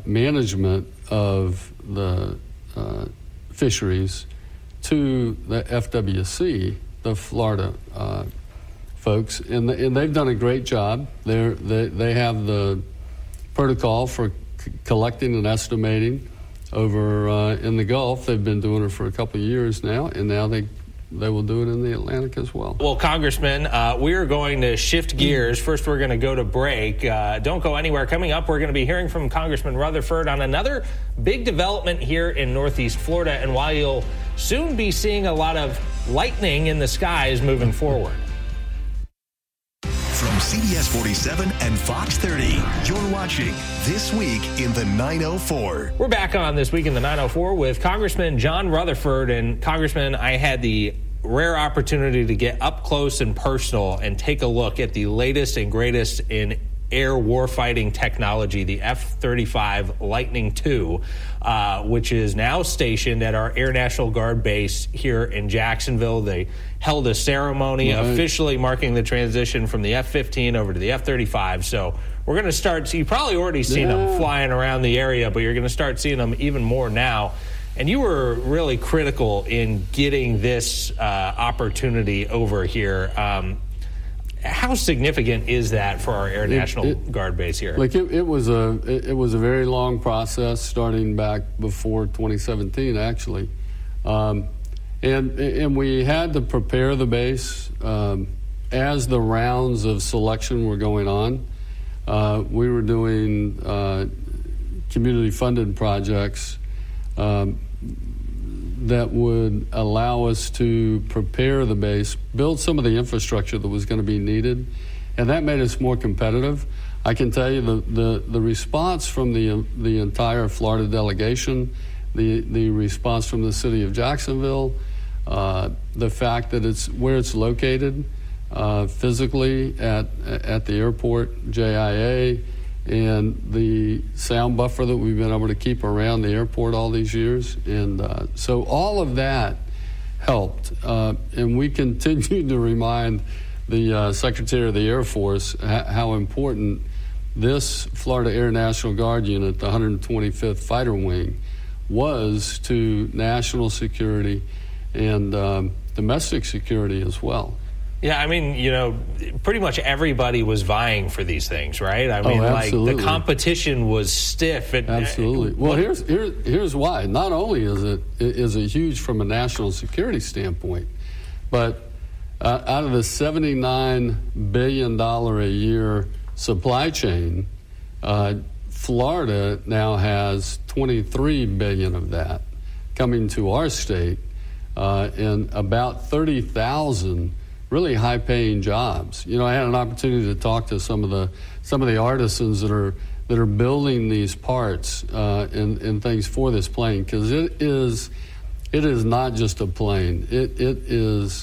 management of the fisheries to the FWC, the Florida folks, and they've done a great job. They have the protocol for collecting and estimating over in the Gulf. They've been doing it for a couple of years now, and now they will do it in the Atlantic as well. Well, Congressman, we are going to shift gears. First, we're going to go to break. Don't go anywhere. Coming up, we're going to be hearing from Congressman Rutherford on another big development here in Northeast Florida, and while you'll soon be seeing a lot of lightning in the skies moving forward. From CBS 47 and Fox 30, you're watching This Week in the 904. We're back on This Week in the 904 with Congressman John Rutherford. And Congressman, I had the rare opportunity to get up close and personal and take a look at the latest and greatest in air warfighting technology, the F-35 Lightning II, which is now stationed at our Air National Guard base here in Jacksonville. They held a ceremony officially marking the transition from the F-15 over to the F-35. So we're going to start, so you've probably already seen them flying around the area, but you're going to start seeing them even more now. And you were really critical in getting this opportunity over here. How significant is that for our Air National Guard base here? Like it was a very long process starting back before 2017, actually, and we had to prepare the base as the rounds of selection were going on. We were doing community-funded projects that would allow us to prepare the base, build some of the infrastructure that was going to be needed, and that made us more competitive. I can tell you the response from the entire Florida delegation, the response from the city of Jacksonville, the fact that it's where it's located physically at the airport, JIA, and the sound buffer that we've been able to keep around the airport all these years. And so all of that helped. And we continue to remind the Secretary of the Air Force how important this Florida Air National Guard unit, the 125th Fighter Wing, was to national security and domestic security as well. Yeah, I mean, you know, pretty much everybody was vying for these things, right? I mean, like the competition was stiff. Absolutely. Well, here's why. Not only is it huge from a national security standpoint, but out of the $79 billion a year supply chain, Florida now has $23 billion of that coming to our state, and about 30,000 really high-paying jobs. You know, I had an opportunity to talk to some of the artisans that are building these parts and things for this plane, because it is not just a plane. It is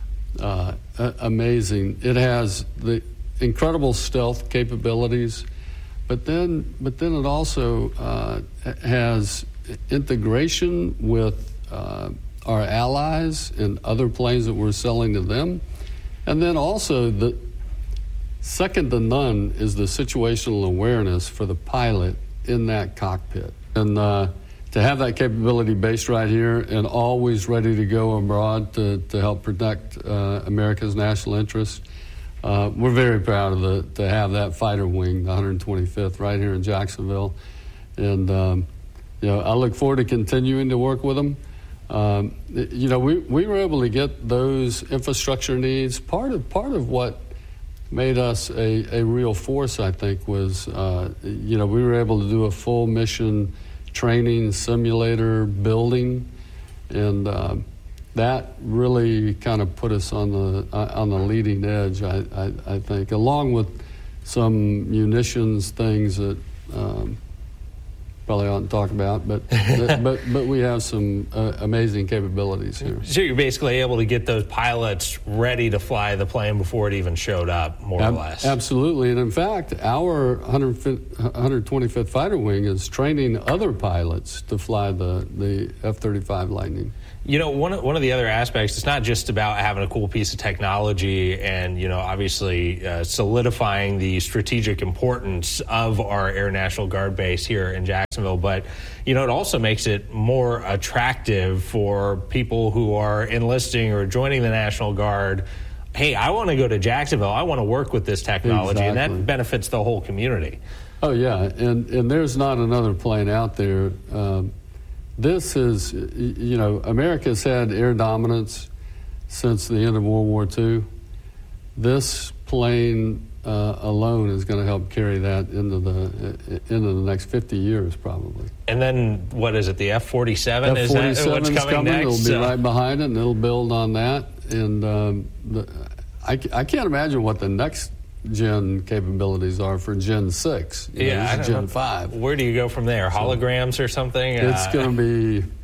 amazing. It has the incredible stealth capabilities, but then it also has integration with our allies and other planes that we're selling to them. And then also, the second to none is the situational awareness for the pilot in that cockpit. And to have that capability based right here and always ready to go abroad to help protect America's national interests, we're very proud to have that fighter wing, the 125th, right here in Jacksonville. And you know, I look forward to continuing to work with them. You know, we were able to get those infrastructure needs. Part of what made us a real force, I think, was, you know, we were able to do a full mission training simulator building, and that really kind of put us on the leading edge, I think, along with some munitions things that probably oughtn't talk about, but we have some amazing capabilities here. So you're basically able to get those pilots ready to fly the plane before it even showed up, more or less. Absolutely, and in fact, our 125th Fighter Wing is training other pilots to fly the F-35 Lightning. You know, one of the other aspects, it's not just about having a cool piece of technology and, you know, obviously solidifying the strategic importance of our Air National Guard base here in Jacksonville. Jacksonville, but it also makes it more attractive for people who are enlisting or joining the National Guard. Hey, I want to go to Jacksonville. I want to work with this technology, exactly. And that benefits the whole community. Oh, yeah, and there's not another plane out there. This is, America's had air dominance since the end of World War II. This plane alone is going to help carry that into the next 50 years, probably. And then, what is it, the F-47? Is that what's coming next? It'll be right behind it, and it'll build on that. And I can't imagine what the next gen capabilities are for Gen 6. I don't Gen know. 5. Where do you go from there? Holograms or something? It's going to be...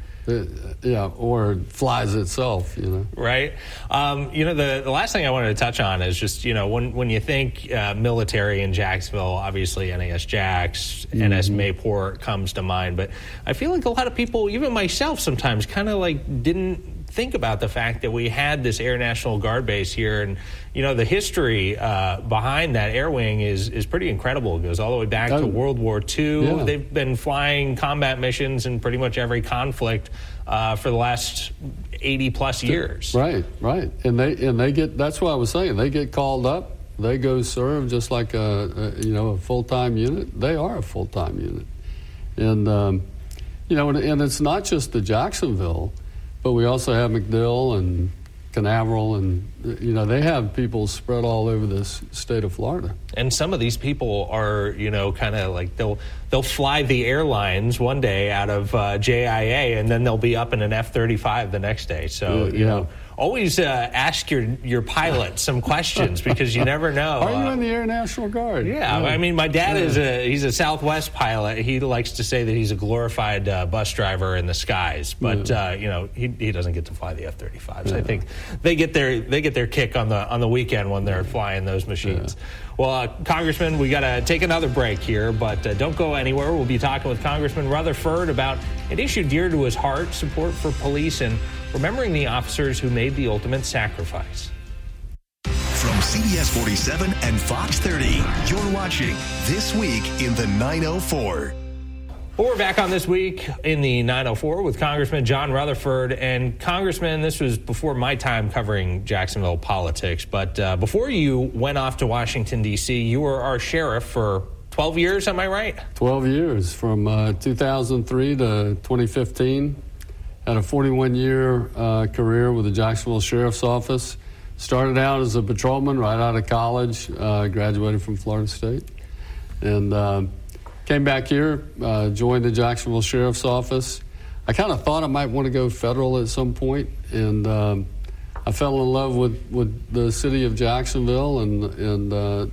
or flies itself, Right. The last thing I wanted to touch on is just, when you think military in Jacksonville, obviously NAS Jax, NS Mayport comes to mind. But I feel like a lot of people, even myself sometimes, kind of like didn't think about the fact that we had this Air National Guard base here. And, the history behind that air wing is pretty incredible. It goes all the way back to World War II. Yeah. They've been flying combat missions in pretty much every conflict for the last 80-plus years. Right. And they get, that's what I was saying, they get called up, they go serve just like a full-time unit. They are a full-time unit. And, and it's not just the Jacksonville, but we also have MacDill and Canaveral, and they have people spread all over this state of Florida. And some of these people are, kind of like they'll fly the airlines one day out of JIA, and then they'll be up in an F-35 the next day. So always ask your pilot some questions, because you never know. Are you in the Air National Guard? Yeah, I mean, my dad he's a Southwest pilot. He likes to say that he's a glorified bus driver in the skies, but he doesn't get to fly the F-35s. Yeah. I think they get their kick on the weekend when they're flying those machines. Yeah. Well, Congressman, we got to take another break here, but don't go anywhere. We'll be talking with Congressman Rutherford about an issue dear to his heart: support for police and remembering the officers who made the ultimate sacrifice. From CBS 47 and Fox 30, you're watching This Week in the 904. Well, we're back on This Week in the 904 with Congressman John Rutherford. And Congressman, this was before my time covering Jacksonville politics, but before you went off to Washington, D.C., you were our sheriff for 12 years, am I right? 12 years, from 2003 to 2015. Had a 41-year career with the Jacksonville Sheriff's Office. Started out as a patrolman right out of college, graduated from Florida State. And came back here, joined the Jacksonville Sheriff's Office. I kind of thought I might want to go federal at some point, and I fell in love with the city of Jacksonville and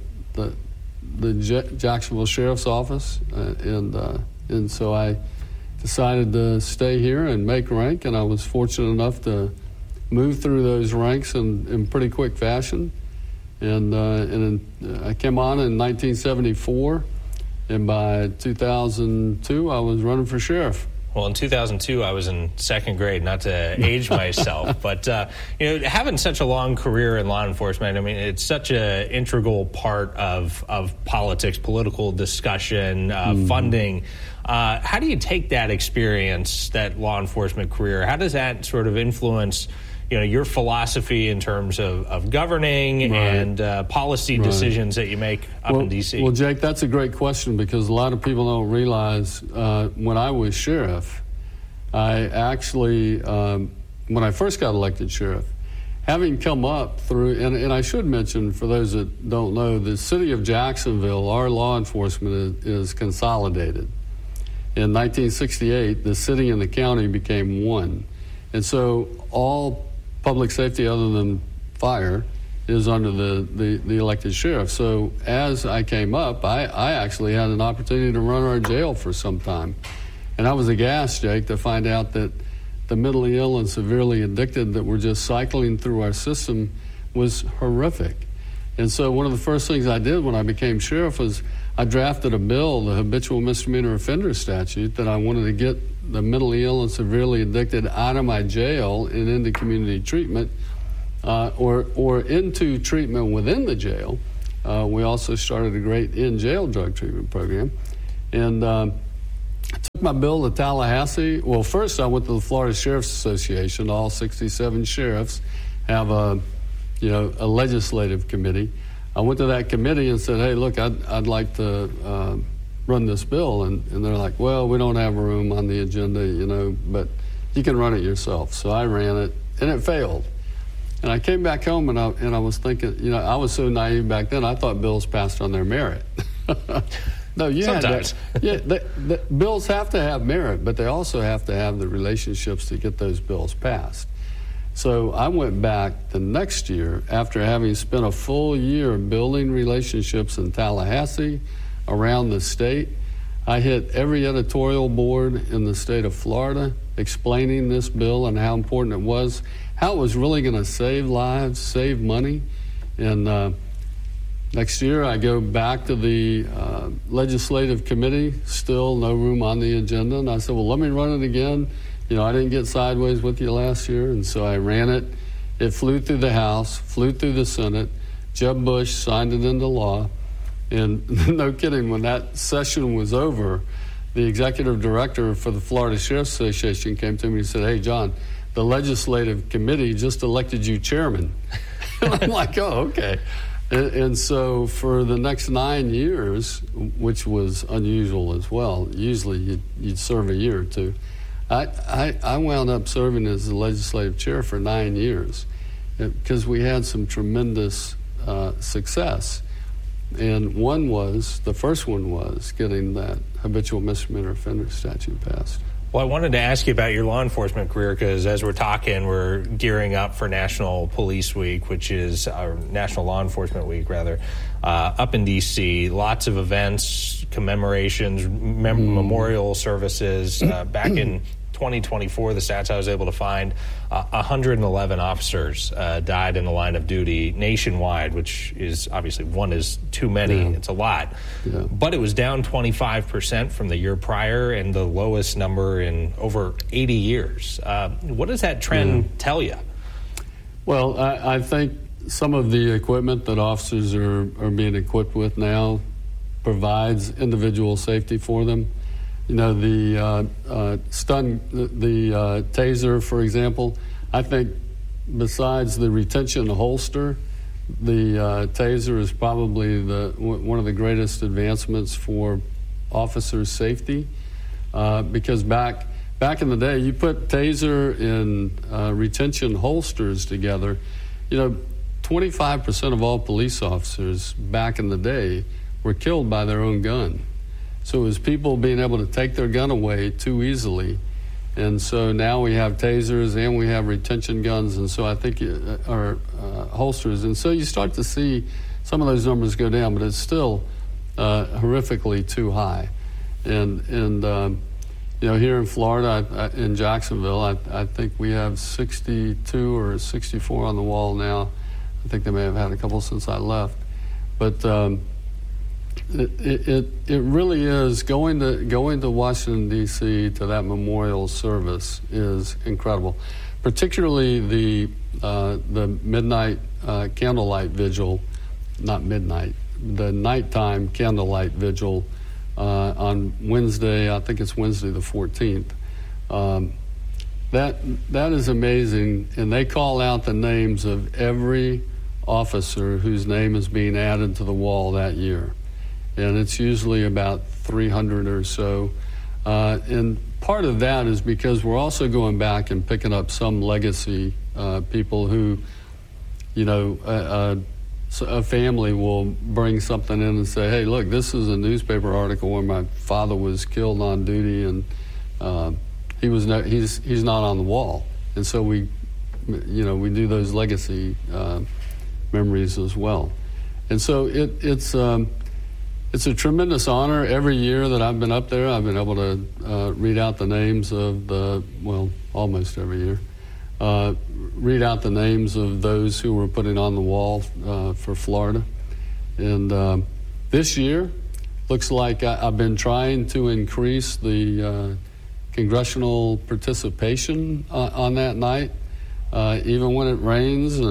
the Jacksonville Sheriff's Office, and so I decided to stay here and make rank, and I was fortunate enough to move through those ranks in pretty quick fashion. And I came on in 1974. And by 2002, I was running for sheriff. Well, in 2002, I was in second grade, not to age myself, but having such a long career in law enforcement, I mean, it's such an integral part of politics, political discussion, funding. How do you take that experience, that law enforcement career? How does that sort of influence your philosophy in terms of governing and policy decisions that you make up in D.C.? Well, Jake, that's a great question, because a lot of people don't realize when I was sheriff, I actually, when I first got elected sheriff, having come up through, and I should mention, for those that don't know, the city of Jacksonville, our law enforcement is consolidated. In 1968, the city and the county became one. And so all public safety other than fire is under the elected sheriff. So as I came up, I actually had an opportunity to run our jail for some time. And I was aghast, Jake, to find out that the mentally ill and severely addicted that were just cycling through our system was horrific. And so one of the first things I did when I became sheriff was I drafted a bill, the habitual misdemeanor offender statute, that I wanted to get the mentally ill and severely addicted out of my jail and into community treatment, or into treatment within the jail. We also started a great in-jail drug treatment program. And took my bill to Tallahassee. Well, first I went to the Florida Sheriff's Association. All 67 sheriffs have a legislative committee. I went to that committee and said, hey, look, I'd like to run this bill. And they're like, well, we don't have room on the agenda, but you can run it yourself. So I ran it, and it failed. And I came back home, and I was thinking, I was so naive back then, I thought bills passed on their merit. No, you sometimes. The bills have to have merit, but they also have to have the relationships to get those bills passed. So I went back the next year after having spent a full year building relationships in Tallahassee, around the state. I hit every editorial board in the state of Florida explaining this bill and how important it was, how it was really going to save lives, save money. And next year I go back to the legislative committee, still no room on the agenda. And I said, well, let me run it again. I didn't get sideways with you last year. And so I ran it. It flew through the House, flew through the Senate. Jeb Bush signed it into law. And no kidding, when that session was over, the executive director for the Florida Sheriff's Association came to me and said, hey, John, the legislative committee just elected you chairman. And I'm like, oh, okay. And so for the next 9 years, which was unusual as well, usually you'd serve a year or two, I wound up serving as the legislative chair for 9 years because we had some tremendous success. And the first one was getting that habitual misdemeanor offender statute passed. Well, I wanted to ask you about your law enforcement career because as we're talking, we're gearing up for National Police Week, which is our National Law Enforcement Week, rather, up in D.C. Lots of events, commemorations, memorial services. Back in 2024, the stats I was able to find, 111 officers died in the line of duty nationwide, which is obviously one is too many. Yeah. It's a lot. Yeah. But it was down 25% from the year prior and the lowest number in over 80 years. What does that trend tell you? Well, I think some of the equipment that officers are being equipped with now provides individual safety for them. The taser, for example, I think besides the retention holster, the taser is probably one of the greatest advancements for officers' safety because back in the day, you put taser and retention holsters together. 25% of all police officers back in the day were killed by their own gun. So it was people being able to take their gun away too easily. And so now we have tasers and we have retention guns, and so I think our holsters. And so you start to see some of those numbers go down, but it's still horrifically too high. And here in Florida, in Jacksonville, I think we have 62 or 64 on the wall now. I think they may have had a couple since I left. But It really is going to Washington, D.C. to that memorial service is incredible, particularly the midnight candlelight vigil, not midnight, the nighttime candlelight vigil on Wednesday. I think it's Wednesday the 14th. That is amazing, and they call out the names of every officer whose name is being added to the wall that year. And it's usually about 300 or so. And part of that is because we're also going back and picking up some legacy people who, a family will bring something in and say, hey, look, this is a newspaper article where my father was killed on duty and he's not on the wall. And so we do those legacy memories as well. And so it's a tremendous honor. Every year that I've been up there, I've been able to read out the names of almost every year, read out the names of those who were putting on the wall for Florida. And this year, looks like I've been trying to increase the congressional participation on that night, even when it rains.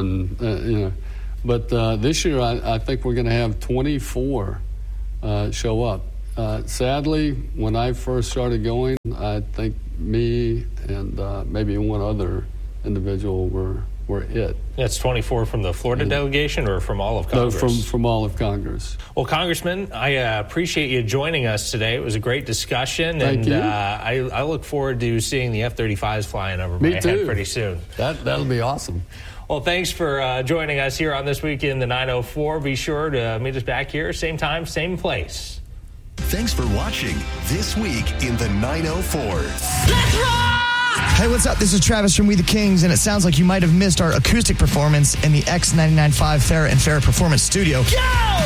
But this year, I think we're going to have 24 show up. sadly, when I first started going, I think me and maybe one other individual were it. That's 24 from the Florida delegation or from all of Congress? No, from all of Congress. Well, Congressman, I appreciate you joining us today. It was a great discussion. Thank you. I look forward to seeing the F-35s flying over my head pretty soon. That'll be awesome. Well, thanks for joining us here on This Week in the 904. Be sure to meet us back here, same time, same place. Thanks for watching This Week in the 904. Let's rock! Hey, what's up? This is Travis from We the Kings, and it sounds like you might have missed our acoustic performance in the X99.5 Farrah and Farrah Performance Studio. Go!